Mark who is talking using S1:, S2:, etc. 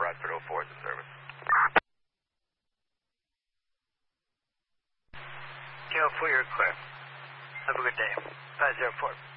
S1: Bradford 04 is in service.
S2: J04, you're clear. Have a good day. 504.